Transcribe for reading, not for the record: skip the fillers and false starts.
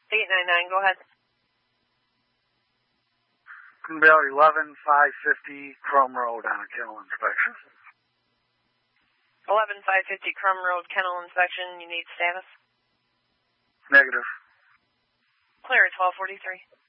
899, go ahead. About 11550 Chrome Road on a kennel inspection. 11550 Chrome Road kennel inspection. You need status? Negative. Clear at 1243.